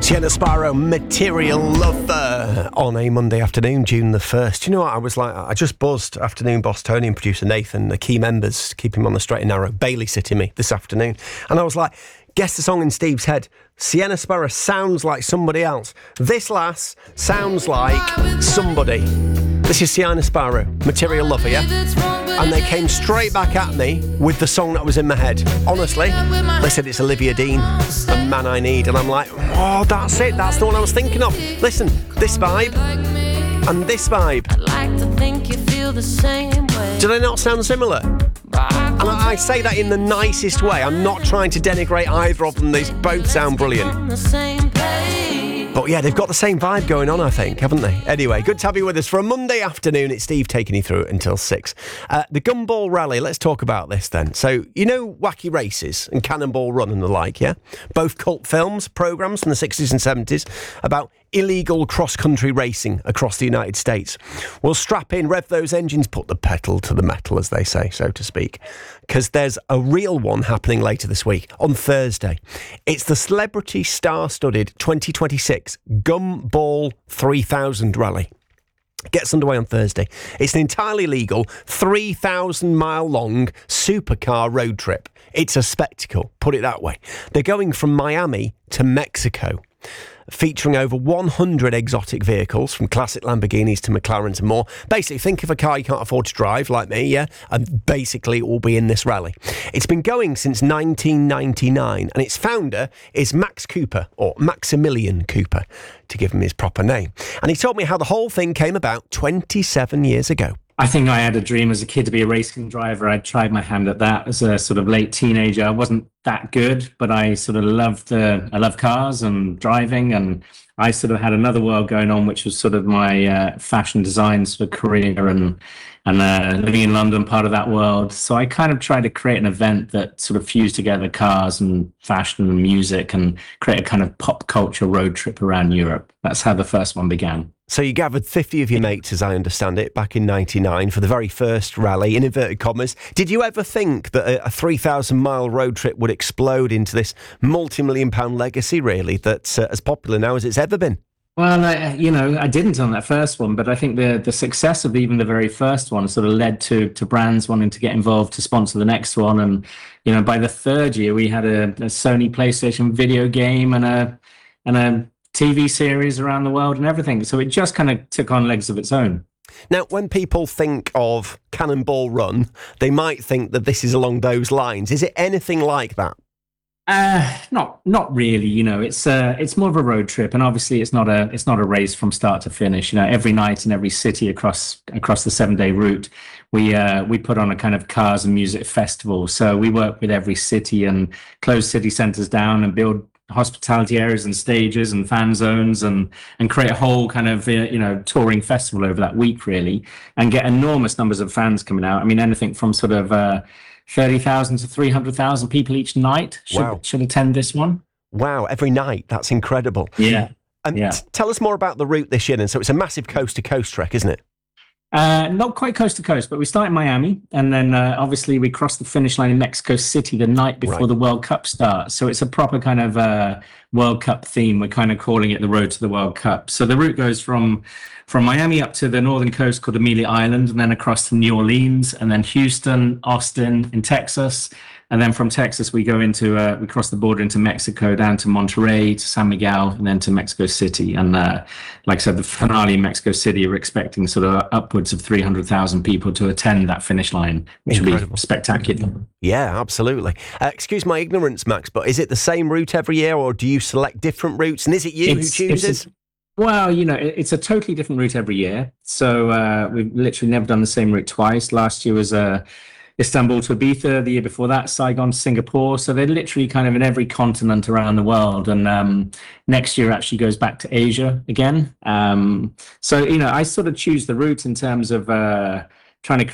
Sienna Sparrow, Material Lover, on a Monday afternoon, June the 1st. You know what, I was like, I just buzzed afternoon boss Tony and producer Nathan, the key members, keep him on the straight and narrow, Bailey sitting me this afternoon. And I was like, guess the song in Steve's head. Sienna Sparrow sounds like somebody else. This lass sounds like somebody. This is Sienna Sparrow, Material Lover, yeah? And they came straight back at me with the song that was in my head. Honestly, they said it's Olivia Dean, The Man I Need. And I'm like, oh, that's it. That's the one I was thinking of. Listen, this vibe and this vibe. I'd like to think you feel the same way. Do they not sound similar? And I say that in the nicest way. I'm not trying to denigrate either of them. They both sound brilliant. But yeah, they've got the same vibe going on, I think, haven't they? Anyway, good to have you with us for a Monday afternoon. It's Steve taking you through it until 6. The Gumball Rally, let's talk about this then. So, you know Wacky Races and Cannonball Run and the like, yeah? Both cult films, programmes from the 60s and 70s about illegal cross-country racing across the United States. Well, strap in, rev those engines, put the pedal to the metal, as they say, so to speak, because there's a real one happening later this week, on Thursday. It's the celebrity star-studded 2026 Gumball 3000 Rally. Gets underway on Thursday. It's an entirely legal 3,000-mile-long supercar road trip. It's a spectacle, put it that way. They're going from Miami to Mexico, featuring over 100 exotic vehicles, from classic Lamborghinis to McLarens and more. Basically, think of a car you can't afford to drive, like me, yeah? And basically, it will be in this rally. It's been going since 1999, and its founder is Max Cooper, or Maximilian Cooper, to give him his proper name. And he told me how the whole thing came about 27 years ago. I think I had a dream as a kid to be a racing driver. I tried my hand at that as a sort of late teenager. I wasn't that good, but I sort of I love cars and driving, and I sort of had another world going on, which was sort of my fashion design sort of career and living in London, part of that world. So I kind of tried to create an event that sort of fused together cars and fashion and music and create a kind of pop culture road trip around Europe. That's how the first one began. So you gathered 50 of your mates, as I understand it, back in 99 for the very first rally, in inverted commas. Did you ever think that a 3,000-mile road trip would explode into this multi-million-pound legacy, really, that's as popular now as it's ever been? Well, I didn't on that first one, but I think the success of even the very first one sort of led to brands wanting to get involved to sponsor the next one. And, you know, by the third year, we had a Sony PlayStation video game and a TV series around the world and everything. So it just kind of took on legs of its own. Now, when people think of Cannonball Run, they might think that this is along those lines. Is it anything like that? Not really. You know, it's more of a road trip, and obviously it's not a race from start to finish. You know, every night in every city across the 7-day route, we put on a kind of cars and music festival. So we work with every city and close city centres down and build hospitality areas and stages and fan zones and create a whole kind of touring festival over that week, really, and get enormous numbers of fans coming out. I mean, anything from sort of 30,000 to 300,000 people each night should attend this one. Wow, every night. That's incredible. Yeah. And tell us more about the route this year then. So it's a massive coast-to-coast trek, isn't it? Not quite coast to coast, but we start in Miami, and then obviously we cross the finish line in Mexico City the night before the World Cup starts. So it's a proper kind of World Cup theme. We're kind of calling it the Road to the World Cup. So the route goes from Miami up to the northern coast called Amelia Island, and then across to New Orleans, and then Houston, Austin in Texas. And then from Texas, we go we cross the border into Mexico, down to Monterrey, to San Miguel, and then to Mexico City. And like I said, the finale in Mexico City, we're expecting sort of upwards of 300,000 people to attend that finish line, which will be spectacular. Yeah, absolutely. Excuse my ignorance, Max, but is it the same route every year, or do you select different routes? And is it you who chooses? Well, you know, it's a totally different route every year. So we've literally never done the same route twice. Last year was Istanbul to Ibiza, the year before that, Saigon to Singapore. So they're literally kind of in every continent around the world. And next year actually goes back to Asia again. So, you know, I sort of choose the route in terms of trying to